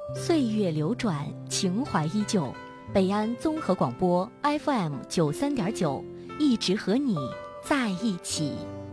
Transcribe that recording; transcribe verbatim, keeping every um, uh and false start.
岁月流转，情怀依旧。北安综合广播 F M 九三点九，一直和你在一起。